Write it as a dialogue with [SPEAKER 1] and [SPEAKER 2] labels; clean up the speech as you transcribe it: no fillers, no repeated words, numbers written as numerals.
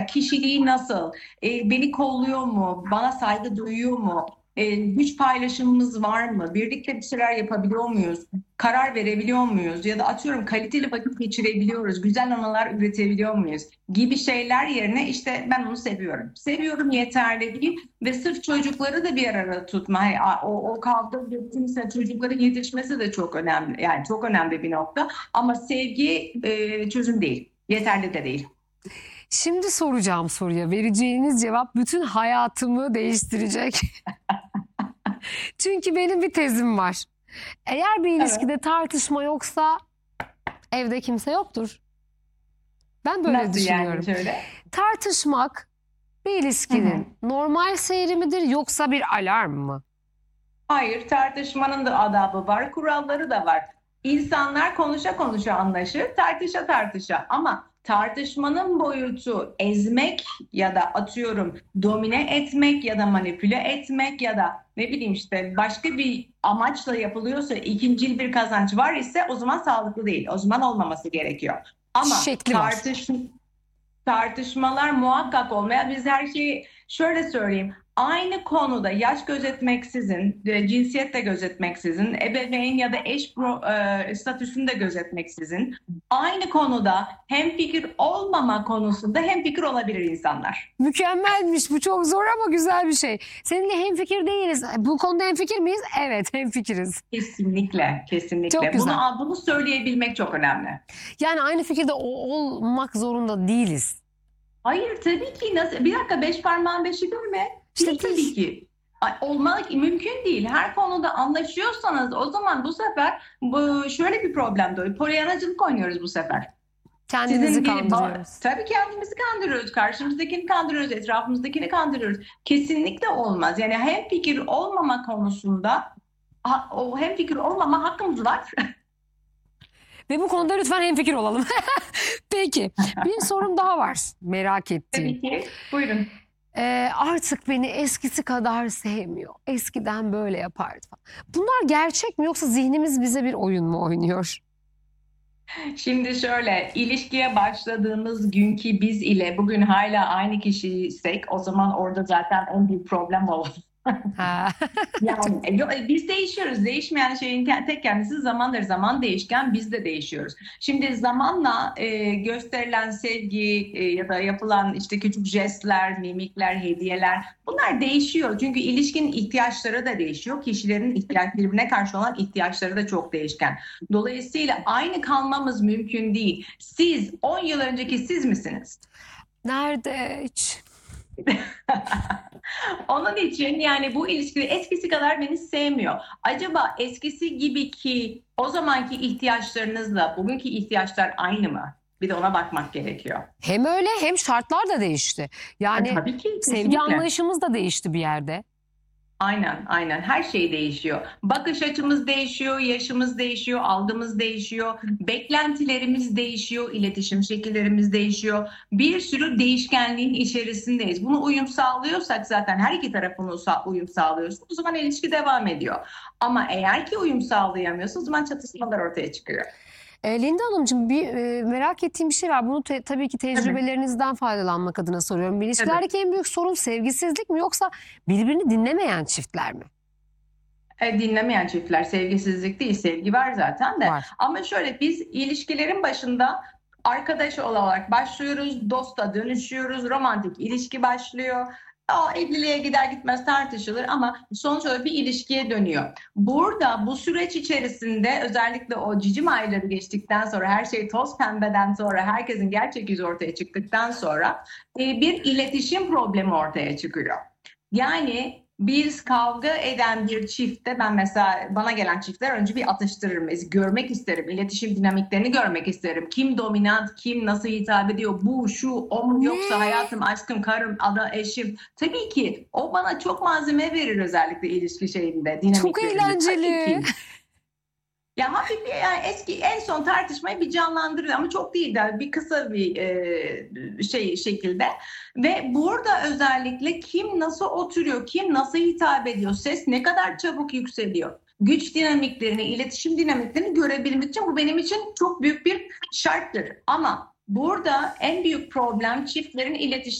[SPEAKER 1] kişiliği nasıl, beni kolluyor mu, bana saygı duyuyor mu, güç paylaşımımız var mı, birlikte bir şeyler yapabiliyor muyuz, karar verebiliyor muyuz ya da atıyorum kaliteli vakit geçirebiliyoruz, güzel anılar üretebiliyor muyuz gibi şeyler yerine işte ben onu seviyorum. Seviyorum yeterli değil ve sırf çocukları da bir arada tutma. O kavga ettiğimizde çocukların yetişmesi de çok önemli. Yani çok önemli bir nokta. Ama sevgi çözüm değil. Yeterli de değil.
[SPEAKER 2] Şimdi soracağım soruya vereceğiniz cevap bütün hayatımı değiştirecek. Çünkü benim bir tezim var. Eğer bir
[SPEAKER 1] Evet.
[SPEAKER 2] ilişkide tartışma yoksa evde kimse yoktur. Ben böyle
[SPEAKER 1] Nasıl yani
[SPEAKER 2] düşünüyorum.
[SPEAKER 1] şöyle?
[SPEAKER 2] Tartışmak bir
[SPEAKER 1] Hı hı.
[SPEAKER 2] ilişkinin normal seyri midir yoksa bir alarm mı?
[SPEAKER 1] Hayır, tartışmanın da adabı var, kuralları da var. İnsanlar konuşa konuşa anlaşır, tartışa tartışa. Ama tartışmanın boyutu ezmek ya da atıyorum domine etmek ya da manipüle etmek ya da ne bileyim işte başka bir amaçla yapılıyorsa ikincil bir kazanç var ise o zaman sağlıklı değil. O zaman olmaması gerekiyor. Ama
[SPEAKER 2] Şekli var.
[SPEAKER 1] tartışmalar muhakkak olmaya biz her şeyi şöyle söyleyeyim. Aynı konuda yaş gözetmeksizin, cinsiyet de gözetmeksizin, ebeveyn ya da eş statüsünü de gözetmeksizin aynı konuda hemfikir olmama konusunda hemfikir olabilir insanlar.
[SPEAKER 2] Mükemmelmiş. Bu çok zor ama güzel bir şey. Seninle hemfikir değiliz. Bu konuda hemfikir miyiz? Evet, hemfikiriz.
[SPEAKER 1] Kesinlikle,
[SPEAKER 2] Çok
[SPEAKER 1] kesinlikle.
[SPEAKER 2] güzel.
[SPEAKER 1] Bunu söyleyebilmek çok önemli.
[SPEAKER 2] Yani aynı fikirde olmak zorunda değiliz.
[SPEAKER 1] Hayır tabii ki nasıl? Bir dakika beş parmağın beşi mi?
[SPEAKER 2] İşte
[SPEAKER 1] Değil tabii ki. Olmak mümkün değil. Her konuda anlaşıyorsanız o zaman bu sefer şöyle bir problem doğuyor. Polyanacılık oynuyoruz bu sefer.
[SPEAKER 2] kendimizi kandırıyoruz.
[SPEAKER 1] Tabii kendimizi kandırıyoruz, karşımızdakini kandırıyoruz, etrafımızdakini kandırıyoruz. Kesinlikle olmaz. Yani hemfikir olmama konusunda o hemfikir olmama hakkımız var.
[SPEAKER 2] Ve bu konuda lütfen hemfikir olalım. Peki, bir sorum daha var merak ettiğim.
[SPEAKER 1] Tabii ki. Buyurun.
[SPEAKER 2] Artık beni eskisi kadar sevmiyor. Eskiden böyle yapardı falan. Bunlar gerçek mi yoksa zihnimiz bize bir oyun mu oynuyor?
[SPEAKER 1] Şimdi şöyle, ilişkiye başladığımız günkü biz ile bugün hala aynı kişiysek o zaman orada zaten en büyük problem olur.
[SPEAKER 2] Ha.
[SPEAKER 1] Yani biz değişiyoruz. Değişmeyen şeyin tek kendisi zamandır. Zaman değişken biz de değişiyoruz. Şimdi zamanla gösterilen sevgi ya da yapılan işte küçük jestler, mimikler, hediyeler bunlar değişiyor. Çünkü ilişkinin ihtiyaçları da değişiyor. Kişilerin birbirine karşı olan ihtiyaçları da çok değişken. Dolayısıyla aynı kalmamız mümkün değil. Siz 10 yıl önceki siz misiniz?
[SPEAKER 2] Nerede hiç?
[SPEAKER 1] Onun için yani bu ilişki eskisi kadar beni sevmiyor. Acaba eskisi gibi ki o zamanki ihtiyaçlarınızla bugünkü ihtiyaçlar aynı mı? Bir de ona bakmak gerekiyor.
[SPEAKER 2] Hem öyle hem şartlar da değişti. Yani
[SPEAKER 1] Tabii ki
[SPEAKER 2] sevgi
[SPEAKER 1] kesinlikle.
[SPEAKER 2] anlayışımız da değişti bir yerde.
[SPEAKER 1] Aynen, aynen. Her şey değişiyor. Bakış açımız değişiyor, yaşımız değişiyor, algımız değişiyor, beklentilerimiz değişiyor, iletişim şekillerimiz değişiyor. Bir sürü değişkenliğin içerisindeyiz. Bunu uyum sağlıyorsak zaten her iki tarafın uyum sağlıyorsa o zaman ilişki devam ediyor. Ama eğer ki uyum sağlayamıyorsa o zaman çatışmalar ortaya çıkıyor.
[SPEAKER 2] Linda Hanımcığım merak ettiğim bir şey var. Bunu tabii ki tecrübelerinizden faydalanmak adına soruyorum. İlişkilerdeki en büyük sorun sevgisizlik mi yoksa birbirini dinlemeyen çiftler mi?
[SPEAKER 1] Dinlemeyen çiftler sevgisizlik değil, sevgi var zaten de.
[SPEAKER 2] Var.
[SPEAKER 1] Ama şöyle biz ilişkilerin başında arkadaş olarak başlıyoruz, dosta dönüşüyoruz, romantik ilişki başlıyor. Evliliğe gider gitmez tartışılır ama sonuç olarak bir ilişkiye dönüyor. Burada bu süreç içerisinde özellikle o cicim ayları geçtikten sonra her şey toz pembeden sonra herkesin gerçek yüzü ortaya çıktıktan sonra bir iletişim problemi ortaya çıkıyor. Yani biz kavga eden bir çiftte ben mesela bana gelen çiftler önce bir atıştırırım. Görmek isterim. İletişim dinamiklerini görmek isterim. Kim dominant, kim nasıl hitap ediyor, bu, şu, o mu yoksa hayatım, aşkım, karım, ada, eşim. Tabii ki o bana çok malzeme verir özellikle ilişki şeyinde, dinamiklerinde.
[SPEAKER 2] Çok eğlenceli.
[SPEAKER 1] Tabii ki. Ya hafif yani en son tartışmayı bir canlandırıyor ama çok değil de bir kısa bir şekilde ve burada özellikle kim nasıl oturuyor, kim nasıl hitap ediyor, ses ne kadar çabuk yükseliyor. Güç dinamiklerini, iletişim dinamiklerini görebilmek için bu benim için çok büyük bir şarttır. Ama burada en büyük problem çiftlerin iletişim